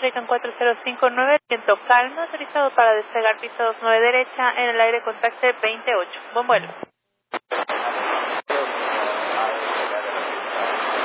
Rican 4059, viento calmo, autorizado para despegar piso 29 derecha, en el aire contacte 28. Buen vuelo.